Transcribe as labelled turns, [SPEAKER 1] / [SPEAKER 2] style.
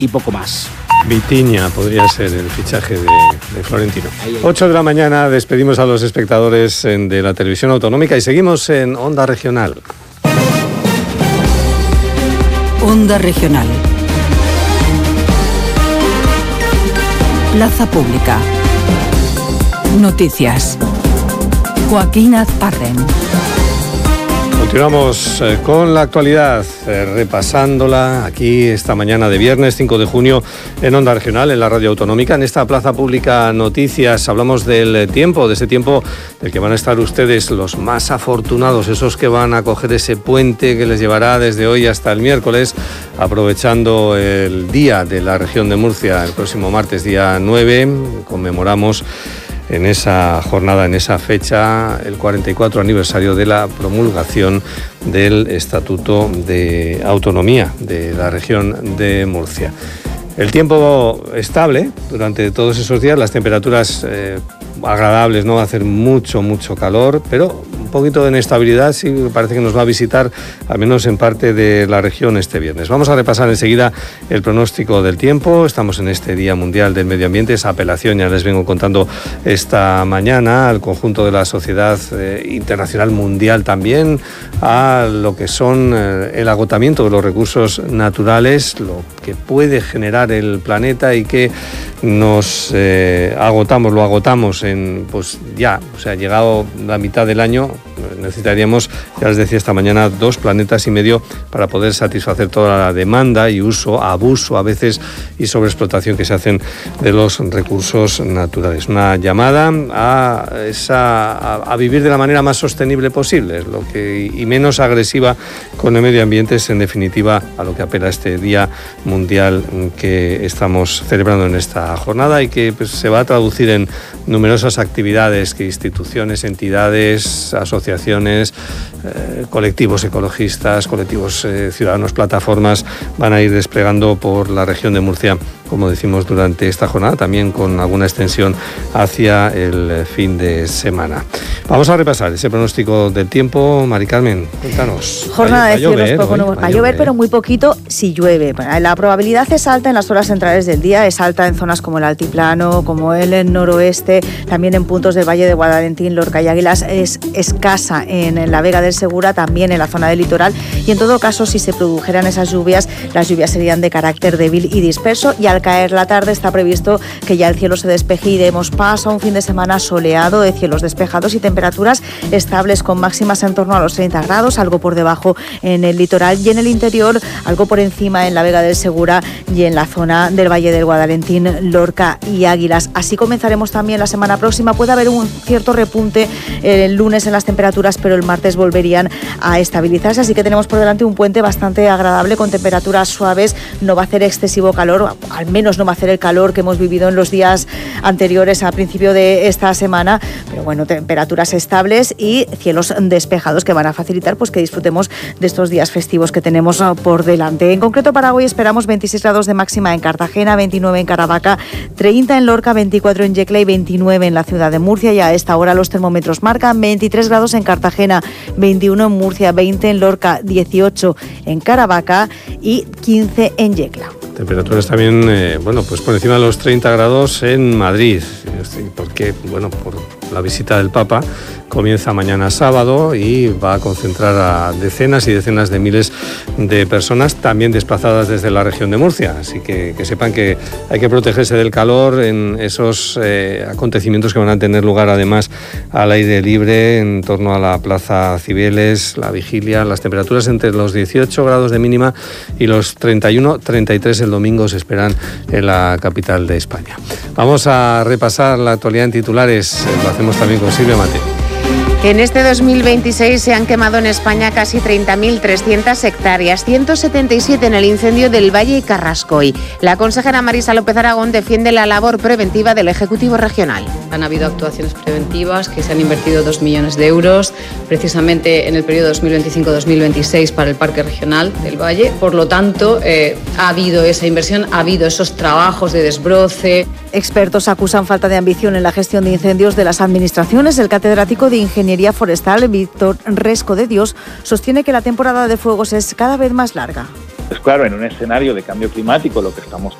[SPEAKER 1] y poco más.
[SPEAKER 2] Vitinha podría ser el fichaje de Florentino. 8 de la mañana, despedimos a los espectadores de la televisión autonómica y seguimos en Onda Regional.
[SPEAKER 3] Onda Regional. Plaza Pública. Noticias. Joaquín Azparren.
[SPEAKER 2] Continuamos con la actualidad, repasándola aquí esta mañana de viernes 5 de junio en Onda Regional, en la Radio Autonómica. En esta Plaza Pública Noticias hablamos del tiempo, de ese tiempo del que van a estar ustedes los más afortunados, esos que van a coger ese puente que les llevará desde hoy hasta el miércoles, aprovechando el Día de la Región de Murcia, el próximo martes, día 9, conmemoramos en esa jornada, en esa fecha, el 44 aniversario de la promulgación del Estatuto de Autonomía de la Región de Murcia. El tiempo estable durante todos esos días, las temperaturas agradables, no va a hacer mucho calor, pero un poquito de inestabilidad sí parece que nos va a visitar, al menos en parte de la región este viernes. Vamos a repasar enseguida el pronóstico del tiempo. Estamos en este Día Mundial del Medio Ambiente, esa apelación ya les vengo contando esta mañana al conjunto de la sociedad internacional mundial también, a lo que son el agotamiento de los recursos naturales, lo que puede generar el planeta y que nos lo agotamos en, pues ya, o sea, llegado la mitad del año, necesitaríamos, ya les decía esta mañana, 2,5 planetas para poder satisfacer toda la demanda y uso, abuso a veces y sobreexplotación que se hacen de los recursos naturales. Una llamada a vivir de la manera más sostenible posible, y menos agresiva con el medio ambiente, es en definitiva a lo que apela este Día Mundial que estamos celebrando en esta jornada y que pues, se va a traducir en numerosas actividades que instituciones, entidades, asociaciones, colectivos ecologistas, colectivos ciudadanos, plataformas van a ir desplegando por la región de Murcia, como decimos, durante esta jornada, también con alguna extensión hacia el fin de semana. Vamos a repasar ese pronóstico del tiempo. Mari Carmen, cuéntanos.
[SPEAKER 4] Jornada de cielos poco nuevos. Va a llover, pero muy poquito si llueve. La probabilidad es alta en las horas centrales del día, es alta en zonas como el altiplano, como el noroeste, también en puntos del Valle de Guadalentín, Lorca y Águilas, es escasa en la Vega del Segura, también en la zona del litoral, y en todo caso, si se produjeran esas lluvias, las lluvias serían de carácter débil y disperso, y al caer la tarde está previsto que ya el cielo se despeje y demos paso a un fin de semana soleado, de cielos despejados y temperaturas estables con máximas en torno a los 30 grados, algo por debajo en el litoral y en el interior, algo por encima en la Vega del Segura y en la zona del Valle del Guadalentín, Lorca y Águilas. Así comenzaremos también la semana próxima. Puede haber un cierto repunte el lunes en las temperaturas, pero el martes volverían a estabilizarse, así que tenemos por delante un puente bastante agradable con temperaturas suaves. No va a hacer excesivo calor, al menos no va a hacer el calor que hemos vivido en los días anteriores a principio de esta semana, pero bueno, temperaturas estables y cielos despejados que van a facilitar pues que disfrutemos de estos días festivos que tenemos por delante. En concreto para hoy esperamos 26 grados de máxima en Cartagena, 29 en Caravaca, 30 en Lorca, 24 en Yecla y 29 en la ciudad de Murcia, y a esta hora los termómetros marcan 23 grados en Cartagena, 21 en Murcia, 20 en Lorca, 18 en Caravaca y 15 en Yecla.
[SPEAKER 2] Temperaturas también, pues por encima de los 30 grados en Madrid, porque, por la visita del Papa comienza mañana sábado y va a concentrar a decenas y decenas de miles de personas también desplazadas desde la región de Murcia. Así que sepan que hay que protegerse del calor en esos acontecimientos que van a tener lugar además al aire libre en torno a la Plaza Cibeles, la vigilia. Las temperaturas entre los 18 grados de mínima y los 31-33 el domingo se esperan en la capital de España. Vamos a repasar la actualidad en titulares. Lo hacemos también con Silvia Mate.
[SPEAKER 5] En este 2026 se han quemado en España casi 30.300 hectáreas, 177 en el incendio del Valle y Carrascoy. La consejera Marisa López Aragón defiende la labor preventiva del Ejecutivo Regional.
[SPEAKER 6] Han habido actuaciones preventivas que se han invertido 2 millones de euros precisamente en el periodo 2025-2026 para el Parque Regional del Valle. Por lo tanto, ha habido esa inversión, ha habido esos trabajos de desbroce.
[SPEAKER 4] Expertos acusan falta de ambición en la gestión de incendios de las administraciones. El catedrático de Ingeniería Forestal, Víctor Resco de Dios, sostiene que la temporada de fuegos es cada vez más larga.
[SPEAKER 1] Pues claro, en un escenario de cambio climático lo que estamos